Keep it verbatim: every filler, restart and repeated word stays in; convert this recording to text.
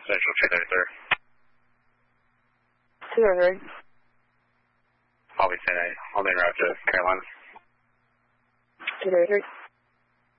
Central two thirty-three. two thirty-three. I'll be ten eight. I'll be in route to Carolina. two thirty-three.